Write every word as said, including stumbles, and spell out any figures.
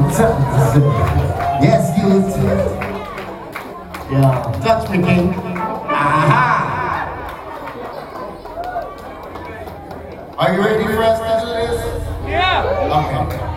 Yes, youth. Yeah, touch me, king. Aha! Are you ready for us to do this? Yeah! Okay.